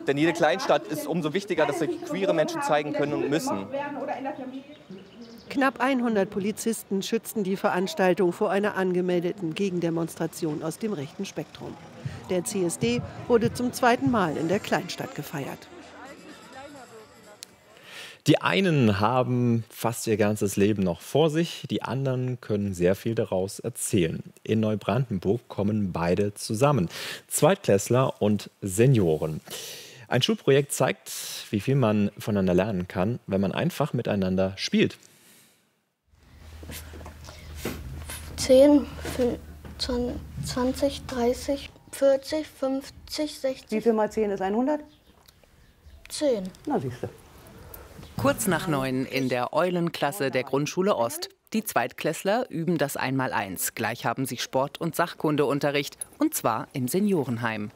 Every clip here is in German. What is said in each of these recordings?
denn jede Kleinstadt ist umso wichtiger, dass sich queere Menschen zeigen können und müssen. Knapp 100 Polizisten schützten die Veranstaltung vor einer angemeldeten Gegendemonstration aus dem rechten Spektrum. Der CSD wurde zum zweiten Mal in der Kleinstadt gefeiert. Die einen haben fast ihr ganzes Leben noch vor sich, die anderen können sehr viel daraus erzählen. In Neubrandenburg kommen beide zusammen, Zweitklässler und Senioren. Ein Schulprojekt zeigt, wie viel man voneinander lernen kann, wenn man einfach miteinander spielt. 10, 20, 30, 40, 50, 60. Wie viel mal 10 ist 100? 10. Na, siehst du. Kurz nach 9 in der Eulenklasse der Grundschule Ost. Die Zweitklässler üben das Einmaleins. Gleich haben sie Sport- und Sachkundeunterricht, und zwar im Seniorenheim.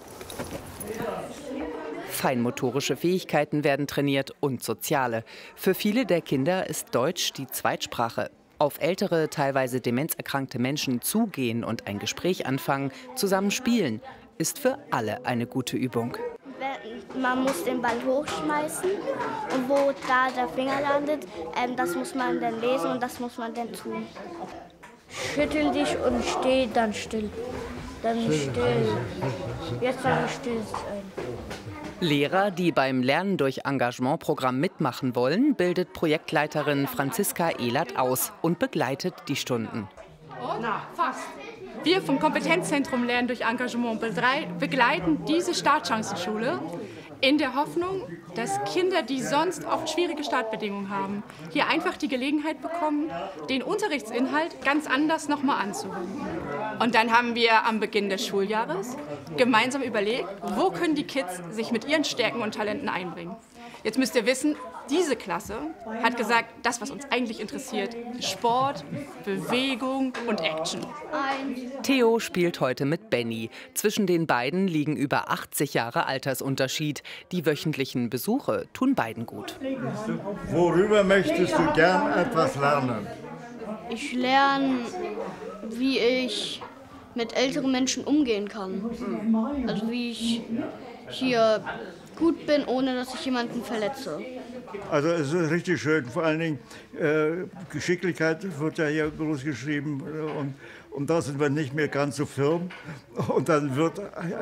Feinmotorische Fähigkeiten werden trainiert und soziale. Für viele der Kinder ist Deutsch die Zweitsprache. Auf ältere, teilweise demenzerkrankte Menschen zugehen und ein Gespräch anfangen, zusammen spielen, ist für alle eine gute Übung. Man muss den Ball hochschmeißen und wo da der Finger landet, das muss man dann lesen und das muss man dann tun. Schüttel dich und steh dann still. Dann still. Jetzt soll ich still sein. Lehrer, die beim Lernen durch Engagement-Programm mitmachen wollen, bildet Projektleiterin Franziska Ehlert aus und begleitet die Stunden. Na, fast. Wir vom Kompetenzzentrum Lernen durch Engagement begleiten diese Startchancenschule in der Hoffnung, dass Kinder, die sonst oft schwierige Startbedingungen haben, hier einfach die Gelegenheit bekommen, den Unterrichtsinhalt ganz anders nochmal anzuwenden. Und dann haben wir am Beginn des Schuljahres gemeinsam überlegt, wo können die Kids sich mit ihren Stärken und Talenten einbringen. Jetzt müsst ihr wissen, diese Klasse hat gesagt, das, was uns eigentlich interessiert, ist Sport, Bewegung und Action. Theo spielt heute mit Benny. Zwischen den beiden liegen über 80 Jahre Altersunterschied. Die wöchentlichen Besuche tun beiden gut. Worüber möchtest du gern etwas lernen? Ich lerne, wie ich mit älteren Menschen umgehen kann. Also wie ich hier gut bin, ohne dass ich jemanden verletze. Also es ist richtig schön, vor allen Dingen Geschicklichkeit wird ja hier groß geschrieben und da sind wir nicht mehr ganz so firm und dann wird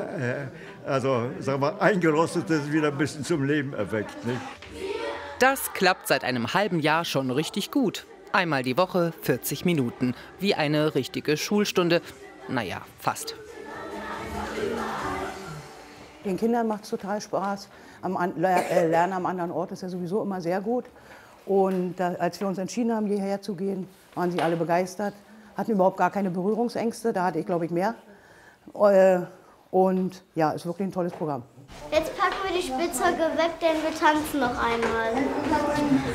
sagen wir, Eingerostetes wieder ein bisschen zum Leben erweckt. Nicht? Das klappt seit einem halben Jahr schon richtig gut. Einmal die Woche 40 Minuten, wie eine richtige Schulstunde. Naja, fast. Den Kindern macht es total Spaß. Lernen am anderen Ort ist ja sowieso immer sehr gut. Und als wir uns entschieden haben, hierher zu gehen, waren sie alle begeistert, hatten überhaupt gar keine Berührungsängste. Da hatte ich, glaube ich, mehr. Und ja, ist wirklich ein tolles Programm. Jetzt packen wir die Spielzeuge weg, denn wir tanzen noch einmal.